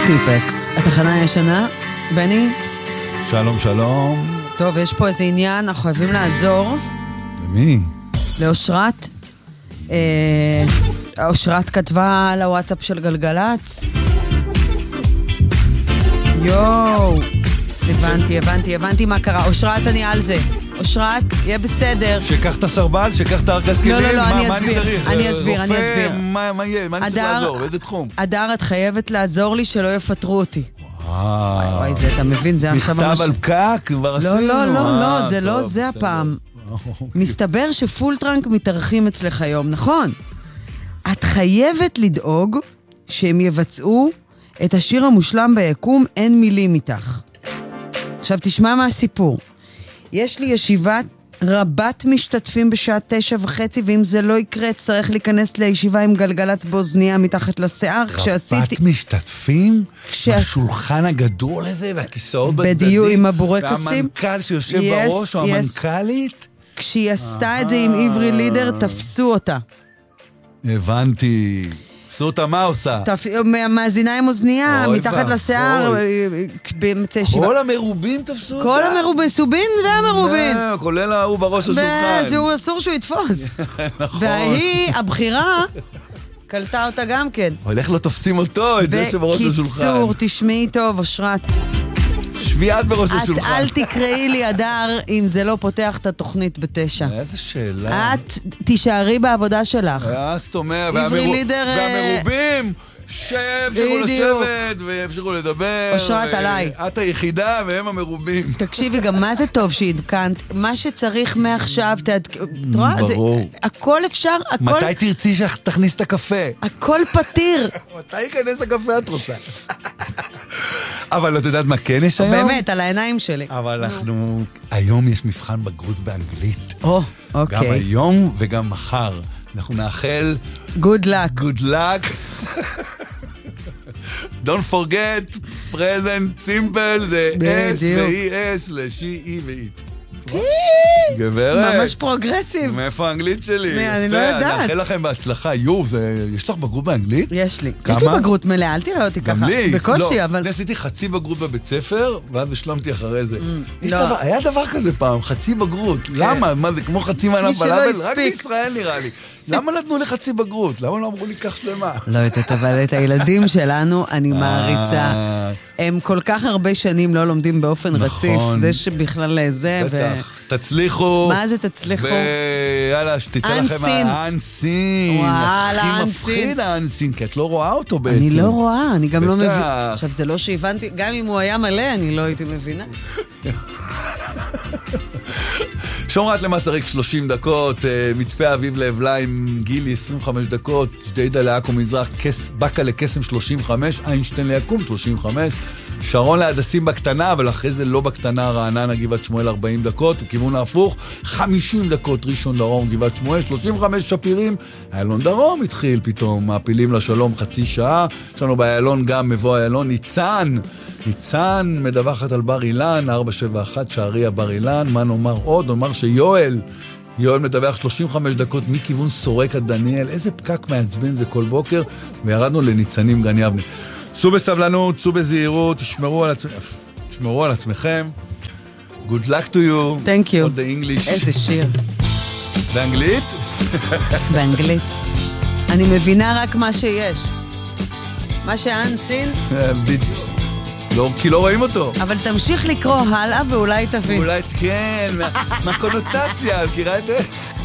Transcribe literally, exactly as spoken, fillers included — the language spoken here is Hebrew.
טיפקס, התחנה הישנה, בני? שלום, שלום. טוב, יש פה איזה עניין, אנחנו חייבים לעזור. למי? לאושרת. אה, אושרת כתבה על הוואטסאפ של גלגלץ. יואו. הבנתי, הבנתי, הבנתי מה קרה. אושרת, אני על זה. אושרת, יהיה בסדר. שיקח את הסרבל, שיקח את הארגז כלים. לא, לא, לא, מה, אני מה אסביר. אני צריך? אני אסביר, אני אסביר. מה, מה יהיה? מה אני צריך לעזור? באיזה תחום? אדר, את חייבת לעזור לי שלא יפטרו אותי. וואי, וואי, זה, אתה מבין, זה עכשיו ממש... מכתב על פקק, כבר עשינו. לא, לא, לא, לא, זה לא זה הפעם. מסתבר שפולטרנק מתארחים אצלך היום, נכון? את חייבת לדאוג שהם יבצעו את השיר המושלם ביקום, אין מילים איתך. עכשיו תשמע מה הסיפור. יש לי ישיבת רבת משתתפים בשעה תשע וחצי, ואם זה לא יקרה, צריך להיכנס לישיבה עם גלגלץ באוזניה מתחת לשיער. רבת משתתפים? בשולחן הגדול הזה, והכיסאות בצדדים? בדיוק, עם הבורקסים. והמנכ"ל שיושב בראש, או המנכ"לית? כשהיא עשתה את זה עם עברי לידר, תפסו אותה. הבנתי. תפסו אותה, מה עושה? מאזינה עם אוזנייה, מתחת לשיער, באמצע ישיבה. כל המרובים תפסו אותה? כל המרובים, סובין והמרובים. כולל ההוא בראש השולחן. זה אסור שהוא יתפוס. והיא, הבחירה, קלטה אותה גם כן. אבל איך לא תופסים אותו, את זה שבראש השולחן? בקיצור, תשמעי טוב, אושרת. שביעת בראש השולחן. את אל תקראי לי אדר אם זה לא פותח את התוכנית בתשע. איזה שאלה. את תישארי בעבודה שלך. זאת אומרת, והמרובים שאפשרו לשבת ואפשרו לדבר. אושרת עליי. את היחידה והם המרובים. תקשיבי, גם מה זה טוב שהדכנת? מה שצריך מעכשיו, ברור. הכל אפשר, הכל... מתי תרצי שתכניס את הקפה? הכל פתיר. מתי ייכנס הקפה את רוצה? אבל את יודעת מה כן יש היום? באמת, על העיניים שלי. אבל אנחנו... היום יש מבחן בגרות באנגלית. או, אוקיי. גם היום וגם מחר. אנחנו נאחל... Good luck. Good luck. Don't forget, present simple, זה S ו-E-S ל-she, E ו-it. גברת. ממש פרוגרסיב. מאיפה האנגלית שלי? אני לא יודעת. נאחל לכם בהצלחה. יו, יש לך בגרות באנגלית? יש לי. כמה? יש לי בגרות מלאה, אל תראה אותי ככה. גם לי. בקושי, אבל... אני עשיתי חצי בגרות בבית ספר, ואז השלמתי אחרי זה. היה דבר כזה פעם, חצי בגרות. למה? מה זה, כמו חצי מנה פלאבל? רק בישראל נראה לי. למה נתנו לי חצי בגרות? למה לא אמרו לי כך שלמה? לא יודעת, אבל את הילדים שלנו אני מעריצה. הם כל כך הרבה שנים לא לומדים באופן רציף. זה שבכלל זה... בטח. תצליחו. מה זה תצליחו? ויאללה, שתצא לכם האנסין. הכי מפחיד האנסין, כי את לא רואה אותו בעצם. אני לא רואה, אני גם לא מבינה. עכשיו, זה לא שהבנתי, גם אם הוא היה מלא, אני לא הייתי מבינה. שומרת למסריק שלושים דקות, מצפה אביב לעבלה עם גילי עשרים וחמש דקות, ג'דיידה לעכו מזרח, בקה לקסם שלושים וחמש, איינשטיין ליקום שלושים וחמש, שרון להדסים בקטנה, אבל אחרי זה לא בקטנה, רעננה גבעת שמואל ארבעים דקות, בכיוון ההפוך, חמישים דקות ראשון דרום גבעת שמואל, שלושים וחמש שפירים, איילון דרום התחיל פתאום, מעפילים לשלום חצי שעה, יש לנו באיילון גם מבוא איילון, ניצן, ניצן מדווחת על בר אילן, ארבע שבע אחת שעריה בר אילן, מה נאמר עוד? נאמר שיואל, יואל מדווח שלושים וחמש דקות מכיוון סורק עד דניאל, איזה פקק מעצבן זה כל בוקר, וירדנו לניצנים גן יבנה. סעו בסבלנות, סעו בזהירות, תשמרו על, עצ... תשמרו על עצמכם. Good luck to you. Thank you. All the English. איזה שיר. באנגלית? באנגלית. אני מבינה רק מה שיש. מה שאנסין... בדיוק. לא, כי לא רואים אותו. אבל תמשיך לקרוא הלאה ואולי תבין. אולי כן, מהקונוטציה, מכירה את זה?